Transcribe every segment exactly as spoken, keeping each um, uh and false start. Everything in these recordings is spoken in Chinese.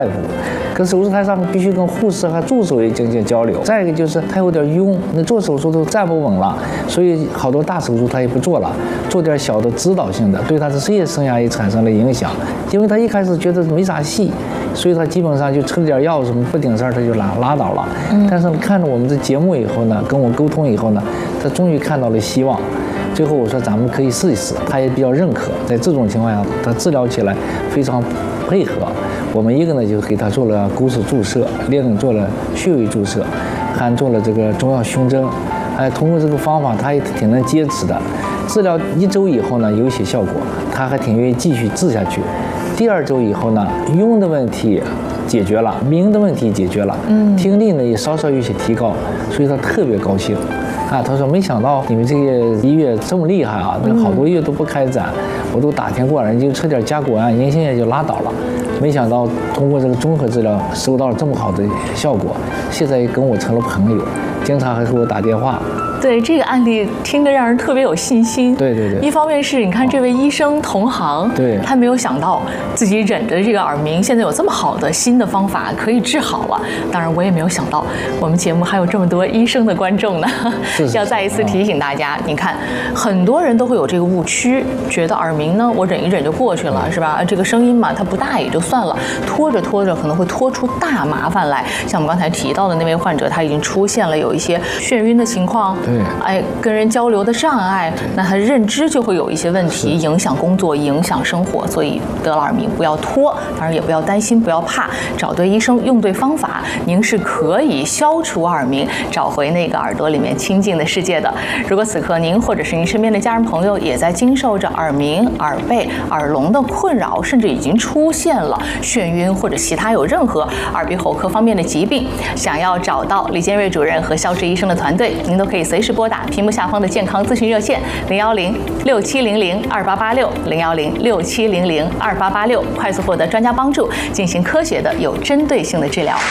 大夫，跟手术台上必须跟护士和助手也进行交流。再一个就是他有点晕，那做手术都站不稳了，所以好多大手术他也不做了，做点小的指导性的，对他的职业生涯也产生了影响。因为他一开始觉得没啥戏，所以他基本上就吃了点药什么不顶事儿他就拉拉倒了。但是看了我们的节目以后呢，跟我沟通以后呢，他终于看到了希望。最后我说咱们可以试一试，他也比较认可。在这种情况下，他治疗起来非常配合。我们一个呢就给他做了骨质注射，另一个做了穴位注射，还做了这个中药胸针。哎，通过这个方法，他也挺能坚持的。治疗一周以后呢，有一些效果，他还挺愿意继续治下去。第二周以后呢，晕的问题解决了，鸣的问题解决了，嗯，听力呢也稍稍有些提高，所以他特别高兴。啊，他说没想到你们这个医院这么厉害啊，那好多医院都不开展，我都打听过了，人就吃点甲钴胺、银杏叶就拉倒了。没想到通过这个综合治疗收到了这么好的效果，现在也跟我成了朋友，经常还给我打电话。 对这个案例听得让人特别有信心。 对对对， 一方面是你看这位医生同行， 对， 他没有想到自己忍着这个耳鸣，现在有这么好的新的方法可以治好了。当然我也没有想到我们节目还有这么多医生的观众呢。是是要再一次提醒大家，你看很多人都会有这个误区，觉得耳鸣呢我忍一忍就过去了，是吧？这个声音嘛它不大也就算了，拖着拖着可能会拖出大麻烦来。像我们刚才提到的那位患者，他已经出现了有一些眩晕的情况。哎，跟人交流的障碍，那他认知就会有一些问题，影响工作，影响生活。所以得了耳鸣不要拖，当然也不要担心，不要怕，找对医生，用对方法，您是可以消除耳鸣，找回那个耳朵里面清静的世界的。如果此刻您或者是您身边的家人朋友也在经受着耳鸣、耳背、耳聋的困扰，甚至已经出现了眩晕或者其他有任何耳鼻喉科方面的疾病，想要找到李建瑞主任和肖志医生的团队，您都可以随时拨打屏幕下方的健康咨询热线零幺零六七零零二八八六零幺零六七零零二八八六，快速获得专家帮助，进行科学的有针对性的治疗。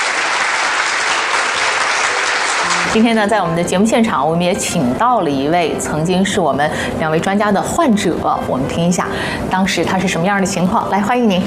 今天呢，在我们的节目现场，我们也请到了一位曾经是我们两位专家的患者，我们听一下当时他是什么样的情况。来，欢迎您。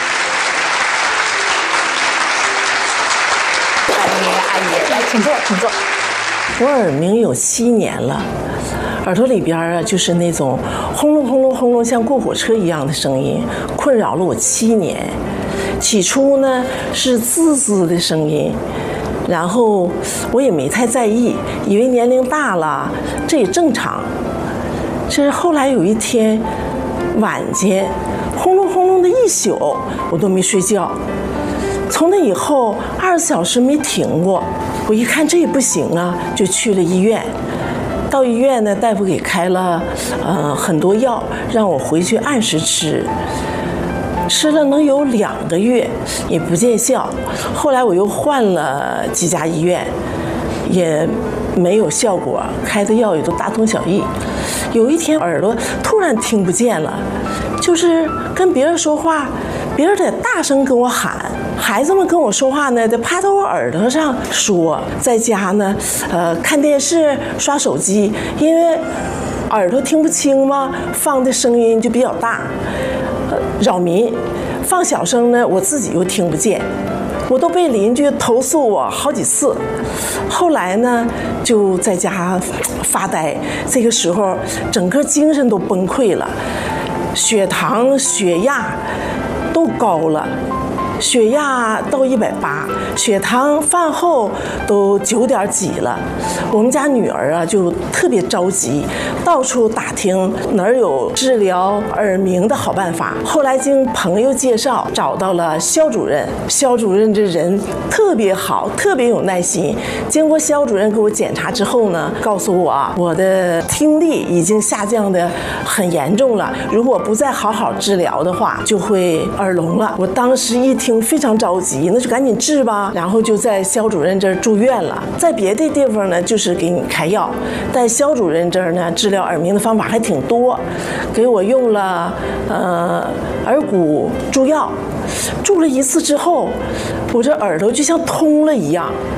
欢迎阿姨，来，请坐，请坐。 我耳鸣有七年了，耳朵里边啊就是那种轰隆轰隆轰隆像过火车一样的声音，困扰了我七年。起初呢是滋滋的声音，然后我也没太在意，以为年龄大了这也正常。这是后来有一天晚间轰隆轰隆的一宿我都没睡觉，从那以后二十四小时没停过。我一看这也不行啊，就去了医院。到医院呢，大夫给开了呃很多药，让我回去按时吃。吃了能有两个月，也不见效。后来我又换了几家医院，也没有效果，开的药也都大同小异。有一天耳朵突然听不见了，就是跟别人说话，别人得大声跟我喊。孩子们跟我说话呢，得趴到我耳朵上说。在家呢，呃，看电视、刷手机，因为耳朵听不清嘛，放的声音就比较大，呃，扰民。放小声呢，我自己又听不见，我都被邻居投诉我好几次。后来呢，就在家发呆，这个时候整个精神都崩溃了，血糖、血压都高了。血压到一百八，血糖饭后都九点几了。我们家女儿啊就特别着急，到处打听哪儿有治疗耳鸣的好办法。后来经朋友介绍找到了肖主任，肖主任这人特别好，特别有耐心。经过肖主任给我检查之后呢，告诉我我的听力已经下降的很严重了，如果不再好好治疗的话，就会耳聋了。我当时一听非常着急，那就赶紧治吧，然后就在肖主任这儿住院了。在别的地方呢就是给你开药，但肖主任这儿呢治疗耳鸣的方法还挺多，给我用了呃耳骨注药，注了一次之后我这耳朵就像通了一样，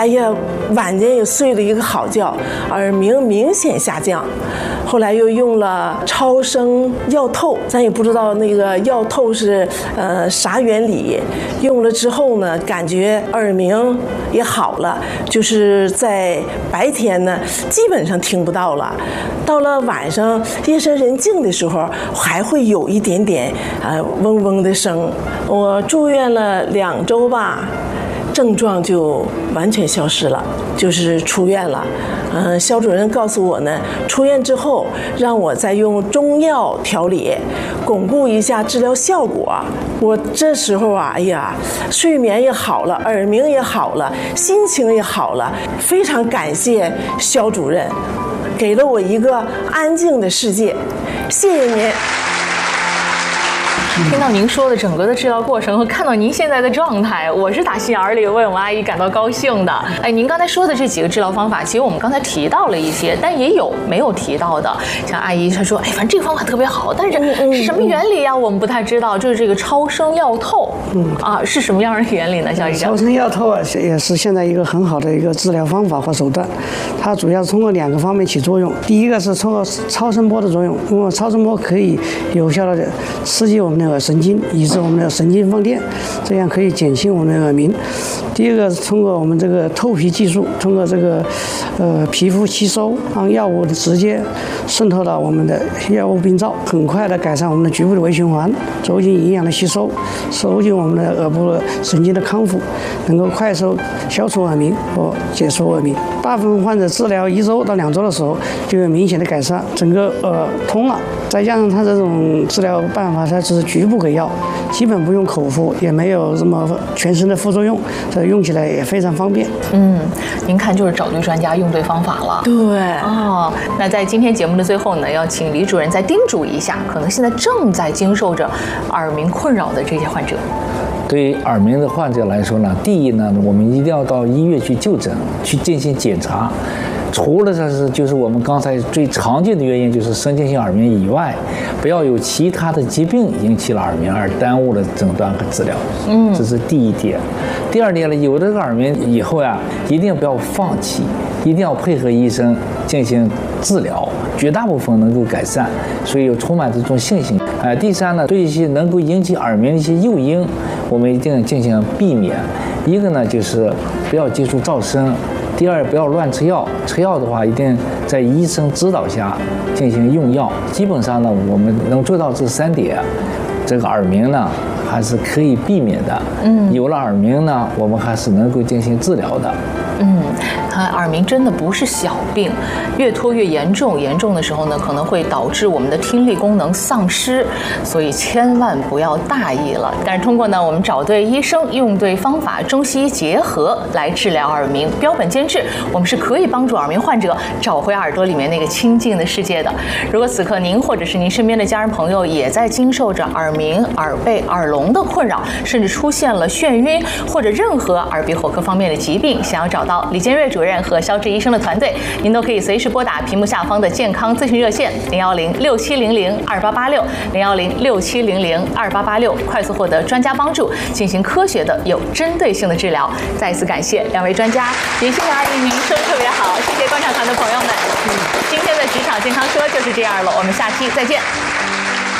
哎呀，晚间也睡了一个好觉，耳鸣明显下降。后来又用了超声药透，咱也不知道那个药透是呃啥原理。用了之后呢，感觉耳鸣也好了，就是在白天呢基本上听不到了，到了晚上夜深人静的时候还会有一点点呃嗡嗡的声。我住院了两周吧，症状就完全消失了，就是出院了。嗯，肖主任告诉我呢，出院之后让我再用中药调理，巩固一下治疗效果。我这时候啊，哎呀，睡眠也好了，耳鸣也好了，心情也好了，非常感谢肖主任，给了我一个安静的世界。谢谢您。 听到您说的整个的治疗过程和看到您现在的状态，我是打心眼里为我们阿姨感到高兴的。哎，您刚才说的这几个治疗方法，其实我们刚才提到了一些，但也有没有提到的。像阿姨她说，哎，反正这个方法特别好，但是是什么原理呀？我们不太知道。就是这个超声药透，嗯啊，是什么样的原理呢？肖医生？ 超声药透啊，也是现在一个很好的一个治疗方法和手段。它主要是通过两个方面起作用。第一个是通过超声波的作用，通过超声波可以有效的刺激我们那个神经，抑制我们的神经放电，这样可以减轻我们的耳鸣。第二个是通过我们这个透皮技术，通过这个呃皮肤吸收，让药物直接渗透到我们的药物病灶，很快的改善我们的局部的微循环，促进营养的吸收，促进我们的耳部的神经的康复，能够快速消除耳鸣和解除耳鸣。大部分患者治疗一周到两周的时候就有明显的改善，整个耳通了。再加上它这种治疗办法，它只是局部给药，基本不用口服，也没有什么全身的副作用，这用起来也非常方便。 嗯，您看就是找对专家，用对方法了。 对哦，那在今天节目的最后呢，要请李主任再叮嘱一下，可能现在正在经受着耳鸣困扰的这些患者。 对于耳鸣的患者来说呢，第一呢，我们一定要到医院去就诊，去进行检查。除了这是就是我们刚才最常见的原因就是神经性耳鸣以外，不要有其他的疾病引起了耳鸣而耽误了诊断和治疗。嗯，这是第一点。第二点呢，有这个耳鸣以后呀，一定不要放弃，一定要配合医生进行治疗，绝大部分能够改善，所以有充满这种信心。呃，第三呢，对一些能够引起耳鸣的一些诱因，我们一定进行避免。一个呢就是不要接触噪声。第二，不要乱吃药，吃药的话一定在医生指导下进行用药。基本上呢，我们能做到这三点，这个耳鸣呢还是可以避免的。嗯，有了耳鸣呢，我们还是能够进行治疗的。 嗯，它耳鸣真的不是小病，越拖越严重，严重的时候呢，可能会导致我们的听力功能丧失，所以千万不要大意了。但是通过呢，我们找对医生，用对方法，中西医结合来治疗耳鸣，标本兼治，我们是可以帮助耳鸣患者找回耳朵里面那个清静的世界的。如果此刻您或者是您身边的家人朋友也在经受着耳鸣、耳背、耳聋的困扰，甚至出现了眩晕或者任何耳鼻喉科方面的疾病，想要找到李建瑞主任和肖志医生的团队，您都可以随时拨打屏幕下方的健康咨询热线零幺零六七零零二八八六零幺零六七零零二八八六，快速获得专家帮助，进行科学的有针对性的治疗。再一次感谢两位专家，也谢谢阿姨您说的特别好，谢谢观察团的朋友们。今天的职场健康说就是这样了，我们下期再见。